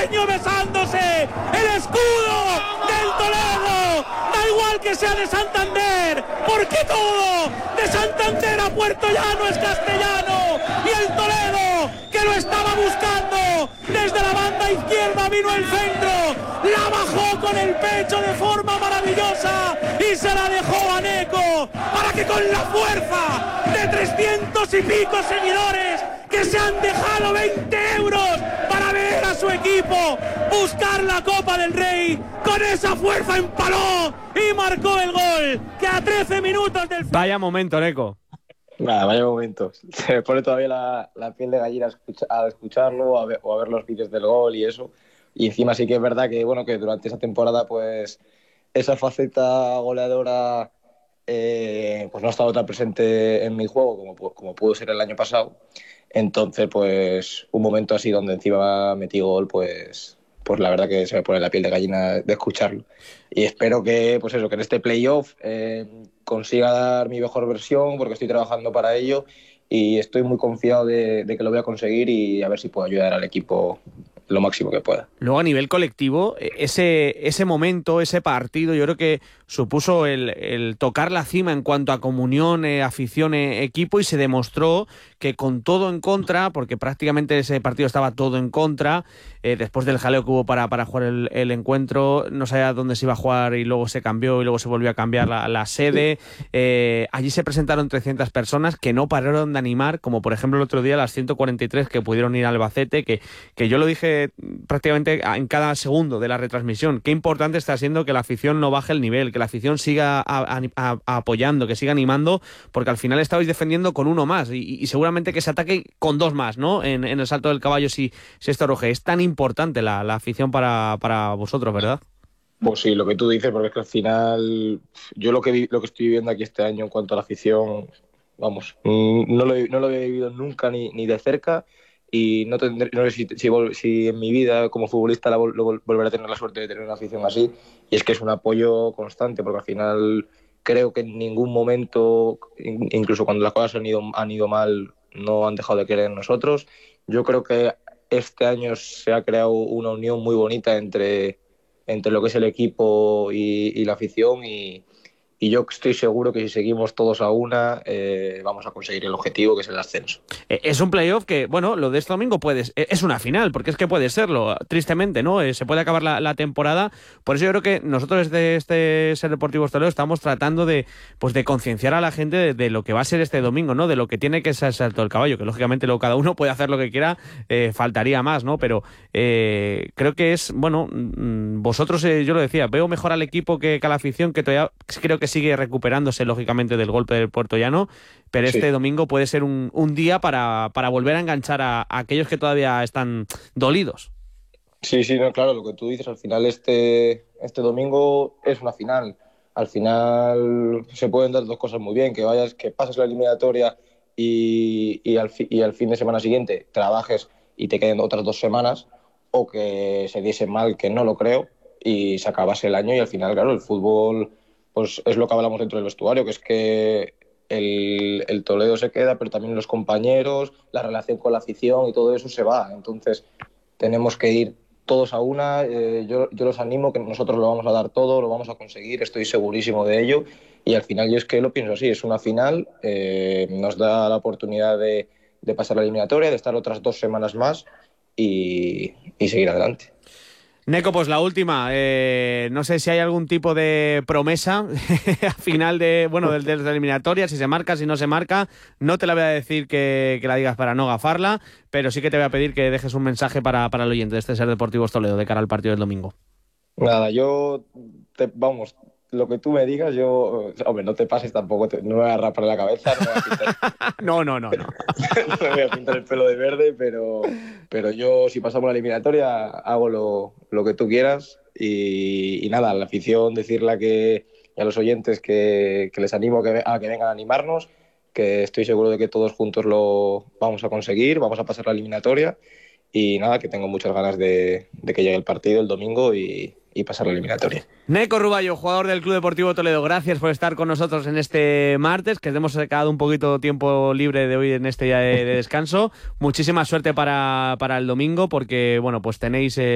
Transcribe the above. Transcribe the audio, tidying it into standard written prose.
madrileño besándose el escudo del Toledo. Da igual que sea de Santander, porque todo de Santander a Puerto Llano es castellano. Y el Toledo, que lo estaba buscando desde la banda izquierda, vino el centro, la bajó con el pecho de forma maravillosa y se la dejó a Neco para que con la fuerza de 300 y pico seguidores que se han dejado 20 euros para ver a su equipo buscar la Copa del Rey, con esa fuerza empaló y marcó el gol que a 13 minutos del... Vaya momento, Neco. Nada, vaya momento. Se me pone todavía la piel de gallina a escucharlo o a ver los vídeos del gol y eso. Y encima sí que es verdad que, bueno, que durante esa temporada pues esa faceta goleadora pues no ha estado tan presente en mi juego como pudo ser el año pasado. Entonces, pues un momento así donde encima metí gol, pues la verdad que se me pone la piel de gallina de escucharlo. Y espero que, pues eso, que en este playoff consiga dar mi mejor versión, porque estoy trabajando para ello y estoy muy confiado de que lo voy a conseguir y a ver si puedo ayudar al equipo lo máximo que pueda. Luego, a nivel colectivo, ese momento, ese partido, yo creo que supuso el tocar la cima en cuanto a comunión, afición, equipo, y se demostró que con todo en contra, porque prácticamente ese partido estaba todo en contra, después del jaleo que hubo para jugar el encuentro, no sabía dónde se iba a jugar y luego se cambió y luego se volvió a cambiar la sede. Allí se presentaron 300 personas que no pararon de animar, como por ejemplo el otro día las 143 que pudieron ir a Albacete, que yo lo dije prácticamente en cada segundo de la retransmisión. Qué importante está siendo que la afición no baje el nivel, que la afición siga apoyando, que siga animando, porque al final estabais defendiendo con uno más y seguramente que se ataque con dos más, ¿no? En el salto del caballo si esto roje. Es tan importante la afición para vosotros, ¿verdad? Pues sí, lo que tú dices, porque es que al final yo lo que estoy viviendo aquí este año en cuanto a la afición, vamos, no lo he vivido nunca ni de cerca. Y no sé si en mi vida como futbolista volveré a tener la suerte de tener una afición así. Y es que es un apoyo constante, porque al final creo que en ningún momento, incluso cuando las cosas han ido mal, no han dejado de creer en nosotros. Yo creo que este año se ha creado una unión muy bonita entre lo que es el equipo y la afición, y yo estoy seguro que si seguimos todos a una vamos a conseguir el objetivo, que es el ascenso. Es un playoff que, bueno, lo de este domingo es una final, porque es que puede serlo, tristemente, ¿no? Se puede acabar la temporada. Por eso yo creo que nosotros desde este Ser Deportivos Toledo estamos tratando de concienciar a la gente de lo que va a ser este domingo, ¿no? De lo que tiene que ser el salto del caballo, que lógicamente luego cada uno puede hacer lo que quiera, faltaría más, ¿no? Pero creo que es, bueno, vosotros, yo lo decía, veo mejor al equipo que a la afición, que todavía creo que sigue recuperándose lógicamente del golpe del Puerto Llano, pero este domingo puede ser un día para volver a enganchar a aquellos que todavía están dolidos. Sí, no, claro, lo que tú dices, al final este domingo es una final. Al final se pueden dar dos cosas muy bien, que pases la eliminatoria y al fin de semana siguiente trabajes y te queden otras 2 semanas, o que se diese mal, que no lo creo, y se acabase el año. Y al final, claro, el fútbol pues es lo que hablamos dentro del vestuario, que es que el Toledo se queda, pero también los compañeros, la relación con la afición y todo eso se va. Entonces tenemos que ir todos a una. Yo los animo, que nosotros lo vamos a dar todo, lo vamos a conseguir, estoy segurísimo de ello. Y al final yo es que lo pienso así, es una final, nos da la oportunidad de pasar la eliminatoria, de estar otras 2 semanas más y seguir adelante. Neco, pues la última, no sé si hay algún tipo de promesa al final de la eliminatoria, si se marca, si no se marca. No te la voy a decir que la digas para no gafarla, pero sí que te voy a pedir que dejes un mensaje para el oyente de este Ser Deportivos Toledo de cara al partido del domingo. Nada, vamos, lo que tú me digas, hombre, no te pases tampoco, no me voy a rapar la cabeza, no me voy a pintar... No. No me voy a pintar el pelo de verde, pero yo, si pasamos la eliminatoria, hago lo que tú quieras. Y nada, a la afición decirle y a los oyentes que les animo a que vengan a animarnos, que estoy seguro de que todos juntos lo vamos a conseguir, vamos a pasar la eliminatoria. Y nada, que tengo muchas ganas de que llegue el partido el domingo y pasar la eliminatoria. Neco Ruballo, jugador del Club Deportivo Toledo, gracias por estar con nosotros en este martes, que hemos sacado un poquito tiempo libre de hoy en este día de descanso. Muchísima suerte para el domingo, porque bueno, pues tenéis